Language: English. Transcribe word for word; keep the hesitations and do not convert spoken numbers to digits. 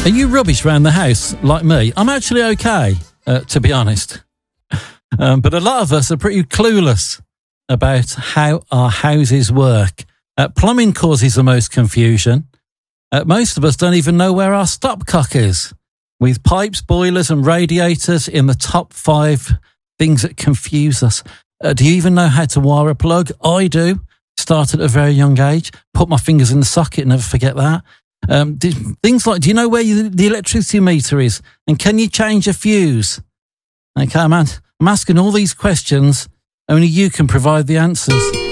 Are you rubbish around the house like me? I'm actually okay, uh, to be honest. Um, but a lot of us are pretty clueless about how our houses work. Uh, plumbing causes the most confusion. Uh, most of us don't even know where our stopcock is, with pipes, boilers and radiators in the top five things that confuse us. Uh, do you even know how to wire a plug? I do. Started at a very young age. Put my fingers in the socket, never forget that. Um, do, things like, do you know where you, the electricity meter is? And can you change a fuse? Okay, man, I'm asking all these questions. Only you can provide the answers.